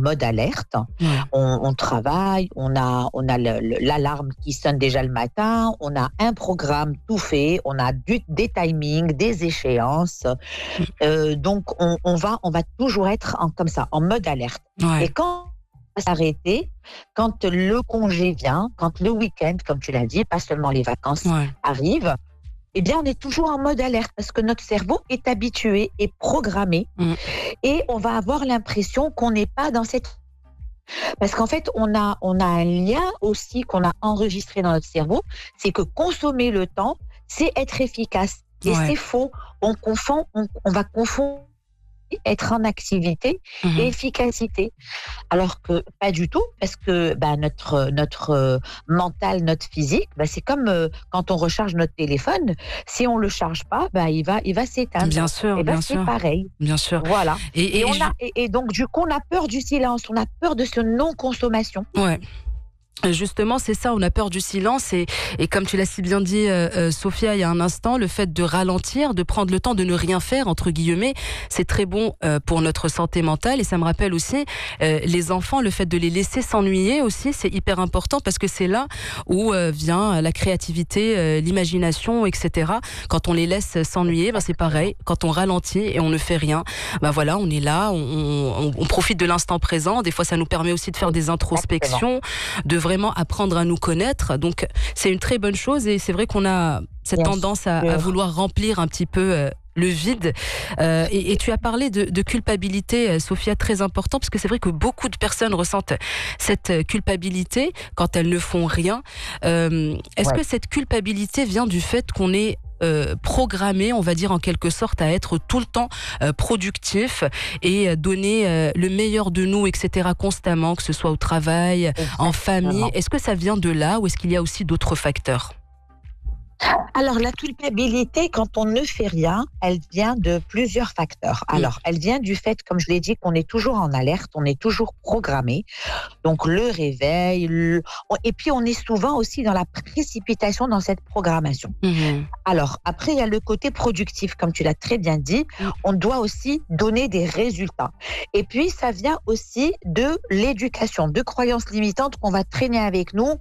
mode alerte. Ouais. On travaille, on a l'alarme qui sonne déjà le matin, on a un programme tout fait, on a des timings, des échéances. Donc, on va toujours être comme ça, en mode alerte. Ouais. Et quand on va s'arrêter, quand le congé vient, quand le week-end, comme tu l'as dit, pas seulement les vacances arrivent, eh bien, on est toujours en mode alerte parce que notre cerveau est habitué et programmé et on va avoir l'impression qu'on n'est pas dans cette... Parce qu'en fait, on a un lien aussi qu'on a enregistré dans notre cerveau, c'est que consommer le temps, c'est être efficace. Et c'est faux. On va confondre être en activité et efficacité. Alors que pas du tout, parce que notre mental, notre physique, c'est comme quand on recharge notre téléphone. Si on le charge pas, il va s'éteindre. Bien sûr, et bien c'est sûr. pareil. Bien sûr. Voilà. Et donc du coup, on a peur du silence, on a peur de ce non-consommation. Ouais. Justement, c'est ça, on a peur du silence et comme tu l'as si bien dit, Sophia, il y a un instant, le fait de ralentir, de prendre le temps de ne rien faire, entre guillemets, c'est très bon pour notre santé mentale et ça me rappelle aussi les enfants, le fait de les laisser s'ennuyer aussi, c'est hyper important parce que c'est là où vient la créativité, l'imagination, etc. Quand on les laisse s'ennuyer, c'est pareil, quand on ralentit et on ne fait rien, voilà, on est là, on profite de l'instant présent, des fois ça nous permet aussi de faire des introspections, de vraiment apprendre à nous connaître. Donc, c'est une très bonne chose et c'est vrai qu'on a cette tendance à vouloir remplir un petit peu le vide. Et tu as parlé de culpabilité, Sophia, très important, parce que c'est vrai que beaucoup de personnes ressentent cette culpabilité quand elles ne font rien. Est-ce que cette culpabilité vient du fait qu'on est programmé, on va dire en quelque sorte, à être tout le temps productif et donner le meilleur de nous, etc. constamment, que ce soit au travail, en famille. Est-ce que ça vient de là ou est-ce qu'il y a aussi d'autres facteurs ? Alors, la culpabilité, quand on ne fait rien, elle vient de plusieurs facteurs. Alors, elle vient du fait, comme je l'ai dit, qu'on est toujours en alerte, on est toujours programmé. Donc, le réveil, et puis on est souvent aussi dans la précipitation dans cette programmation. Alors, après, il y a le côté productif, comme tu l'as très bien dit. On doit aussi donner des résultats. Et puis, ça vient aussi de l'éducation, de croyances limitantes qu'on va traîner avec nous.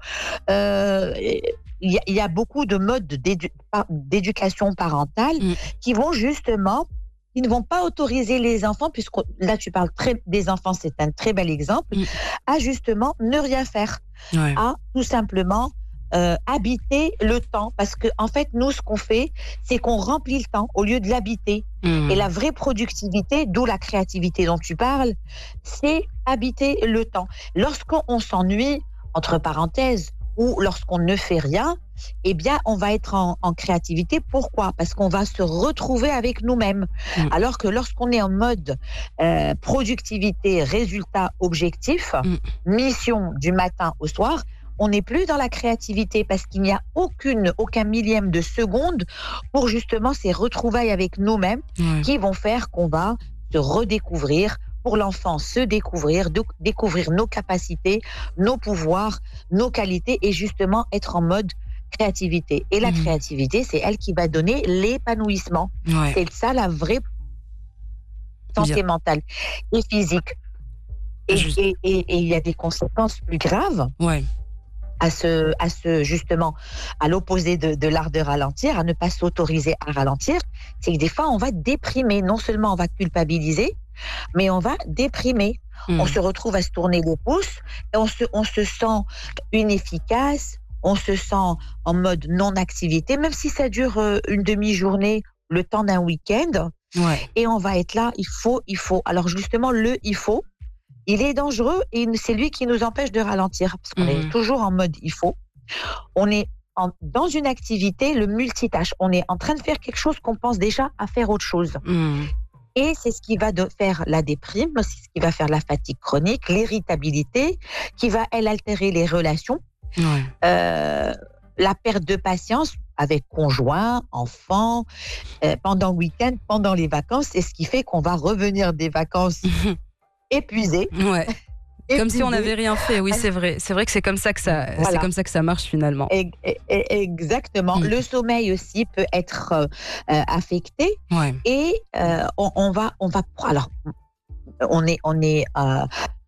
Il y a beaucoup de modes d'éducation parentale qui vont justement, qui ne vont pas autoriser les enfants, puisque là tu parles des enfants, c'est un très bel exemple, à justement ne rien faire, à tout simplement habiter le temps, parce que en fait nous ce qu'on fait, c'est qu'on remplit le temps au lieu de l'habiter. Et la vraie productivité, d'où la créativité dont tu parles, c'est habiter le temps. Lorsqu'on s'ennuie, entre parenthèses, ou lorsqu'on ne fait rien, eh bien, on va être en créativité. Pourquoi ? Parce qu'on va se retrouver avec nous-mêmes. Alors que lorsqu'on est en mode productivité, résultat, objectif, mission du matin au soir, on n'est plus dans la créativité parce qu'il n'y a aucun millième de seconde pour justement ces retrouvailles avec nous-mêmes qui vont faire qu'on va se redécouvrir, pour l'enfant se découvrir, découvrir nos capacités, nos pouvoirs, nos qualités et justement être en mode créativité. Et la créativité, c'est elle qui va donner l'épanouissement. C'est ça la vraie santé mentale et physique. Et il y a des conséquences plus graves justement, à l'opposé de l'art de ralentir, à ne pas s'autoriser à ralentir. C'est que des fois, on va déprimer. Non seulement on va culpabiliser, mais on va déprimer. On se retrouve à se tourner les pouces et on se sent inefficace, on se sent en mode non-activité, même si ça dure une demi-journée, le temps d'un week-end. Et on va être là, il faut. Alors justement, il faut, il est dangereux et c'est lui qui nous empêche de ralentir, parce qu'on est toujours en mode il faut. On est dans une activité, le multitâche. On est en train de faire quelque chose qu'on pense déjà à faire autre chose. Et c'est ce qui va faire la déprime, c'est ce qui va faire la fatigue chronique, l'irritabilité, qui va, elle, altérer les relations, la perte de patience avec conjoint, enfant, pendant le week-end, pendant les vacances. C'est ce qui fait qu'on va revenir des vacances épuisés. Comme si on n'avait rien fait, oui, c'est vrai. C'est vrai que c'est comme ça que ça marche finalement. Exactement. Le sommeil aussi peut être affecté. Et on va. Alors, on est